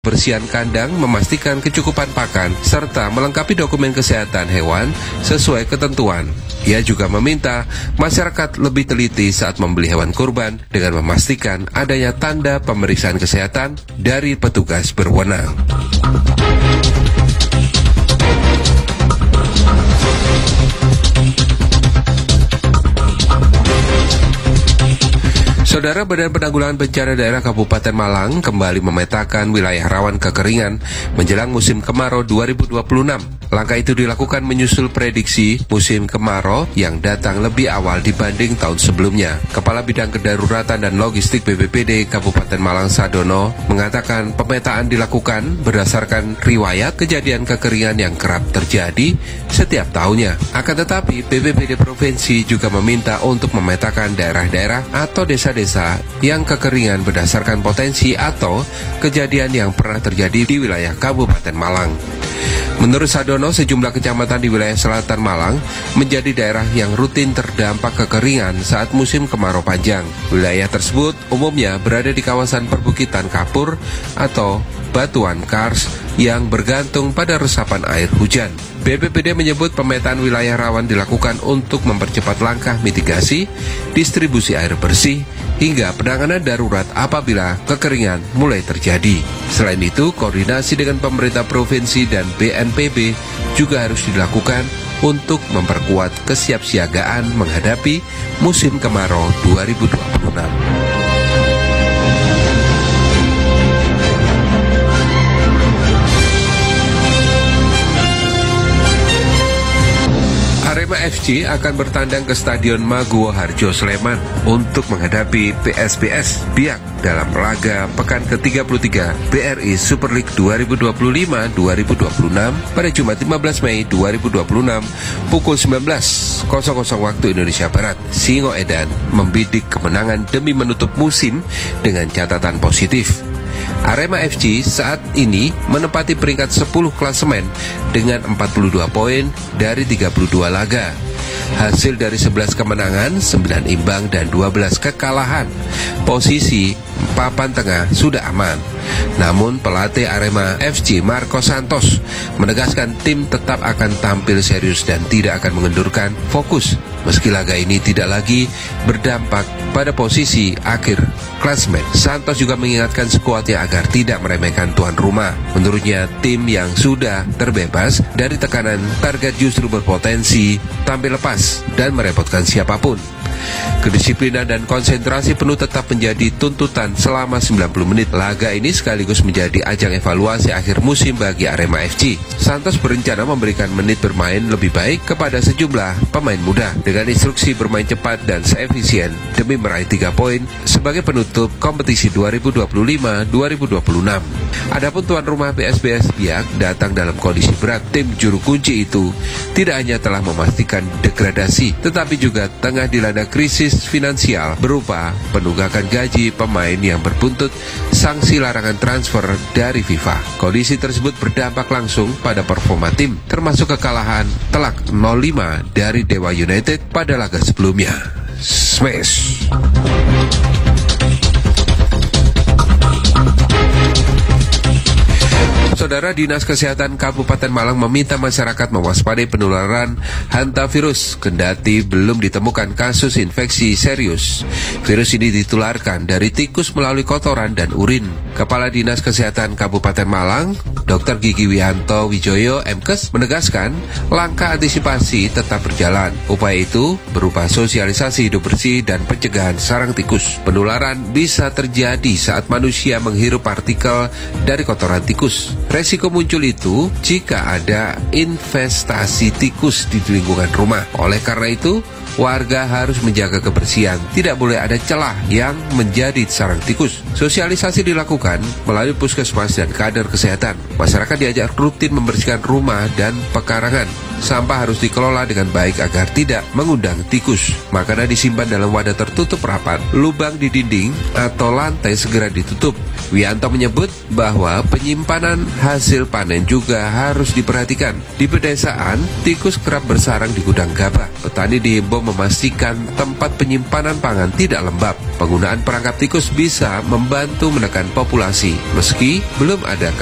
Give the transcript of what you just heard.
Bersihan kandang, memastikan kecukupan pakan, serta melengkapi dokumen kesehatan hewan sesuai ketentuan. Ia juga meminta masyarakat lebih teliti saat membeli hewan kurban dengan memastikan adanya tanda pemeriksaan kesehatan dari petugas berwenang. Saudara, Badan Penanggulangan Bencana Daerah Kabupaten Malang kembali memetakan wilayah rawan kekeringan menjelang musim kemarau 2026. Langkah itu dilakukan menyusul prediksi musim kemarau yang datang lebih awal dibanding tahun sebelumnya. Kepala Bidang Kedaruratan dan Logistik BPBD Kabupaten Malang Sadono mengatakan pemetaan dilakukan berdasarkan riwayat kejadian kekeringan yang kerap terjadi setiap tahunnya. Akan tetapi, BPBD Provinsi juga meminta untuk memetakan daerah-daerah atau desa-desa yang kekeringan berdasarkan potensi atau kejadian yang pernah terjadi di wilayah Kabupaten Malang. Menurut Sadono, sejumlah kecamatan di wilayah selatan Malang menjadi daerah yang rutin terdampak kekeringan saat musim kemarau panjang. Wilayah tersebut umumnya berada di kawasan perbukitan kapur atau batuan kars yang bergantung pada resapan air hujan. BPBD menyebut pemetaan wilayah rawan dilakukan untuk mempercepat langkah mitigasi, distribusi air bersih, hingga penanganan darurat apabila kekeringan mulai terjadi. Selain itu, koordinasi dengan pemerintah provinsi dan BNPB juga harus dilakukan untuk memperkuat kesiapsiagaan menghadapi musim kemarau 2026. Arema FC akan bertandang ke Stadion Maguwo Harjo Sleman untuk menghadapi PSBS Biak dalam laga pekan ke-33 BRI Super League 2025-2026 pada Jumat 15 Mei 2026 pukul 19.00 waktu Indonesia Barat. Singo Edan membidik kemenangan demi menutup musim dengan catatan positif. Arema FC saat ini menempati peringkat 10 klasemen dengan 42 poin dari 32 laga. Hasil dari 11 kemenangan, 9 imbang, dan 12 kekalahan. Posisi papan tengah sudah aman. Namun pelatih Arema FC Marco Santos menegaskan tim tetap akan tampil serius dan tidak akan mengendurkan fokus meski laga ini tidak lagi berdampak pada posisi akhir klasemen. Santos juga mengingatkan skuadnya agar tidak meremehkan tuan rumah. Menurutnya, tim yang sudah terbebas dari tekanan target justru berpotensi tampil lepas dan merepotkan siapapun. Kedisiplinan dan konsentrasi penuh tetap menjadi tuntutan selama 90 menit. Laga ini sekaligus menjadi ajang evaluasi akhir musim bagi Arema FC. Santos berencana memberikan menit bermain lebih baik kepada sejumlah pemain muda dengan instruksi bermain cepat dan seefisien demi meraih 3 poin sebagai penutup kompetisi 2025-2026. Adapun tuan rumah PSBS Biak datang dalam kondisi berat. Tim juru kunci itu tidak hanya telah memastikan degradasi, tetapi juga tengah dilanda krisis finansial berupa penunggakan gaji pemain yang berbuntut sanksi larangan transfer dari FIFA. Kondisi tersebut berdampak langsung pada performa tim, termasuk kekalahan telak 0-5 dari Dewa United pada laga sebelumnya. Smash! Saudara, Dinas Kesehatan Kabupaten Malang meminta masyarakat mewaspadai penularan hantavirus kendati belum ditemukan kasus infeksi serius. Virus ini ditularkan dari tikus melalui kotoran dan urin. Kepala Dinas Kesehatan Kabupaten Malang, Dr. Gigi Wianto Wijoyo MKes menegaskan langkah antisipasi tetap berjalan. Upaya itu berupa sosialisasi hidup bersih dan pencegahan sarang tikus. Penularan bisa terjadi saat manusia menghirup partikel dari kotoran tikus. Resiko muncul itu jika ada investasi tikus di lingkungan rumah. Oleh karena itu, warga harus menjaga kebersihan. Tidak boleh ada celah yang menjadi sarang tikus. Sosialisasi dilakukan melalui puskesmas dan kader kesehatan. Masyarakat diajak rutin membersihkan rumah dan pekarangan sampah harus dikelola dengan baik agar tidak mengundang tikus. Makanan disimpan dalam wadah tertutup rapat, lubang di dinding atau lantai segera ditutup. Wianto menyebut bahwa penyimpanan hasil panen juga harus diperhatikan. Di pedesaan, tikus kerap bersarang di gudang gabah. Petani dihimbau memastikan tempat penyimpanan pangan tidak lembab. Penggunaan perangkap tikus bisa membantu menekan populasi, meski belum ada